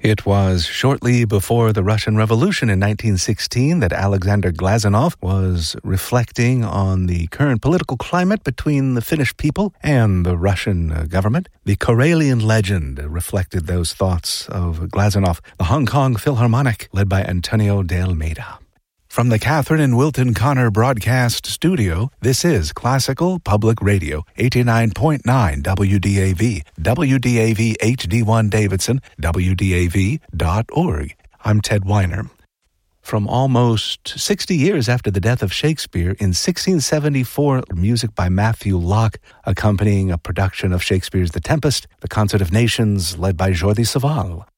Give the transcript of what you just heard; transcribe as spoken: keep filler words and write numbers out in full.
It was shortly before the Russian Revolution in nineteen sixteen that Alexander Glazunov was reflecting on the current political climate between the Finnish people and the Russian uh, government. The Karelian legend reflected those thoughts of Glazunov, the Hong Kong Philharmonic, led by Antonio de Almeida. From the Catherine and Wilton Connor Broadcast Studio, this is Classical Public Radio, eighty-nine point nine W D A V, W D A V H D one Davidson, W D A V dot org. I'm Ted Weiner. From almost sixty years after the death of Shakespeare, in sixteen seventy-four, music by Matthew Locke, accompanying a production of Shakespeare's The Tempest, the Concert of Nations, led by Jordi Savall.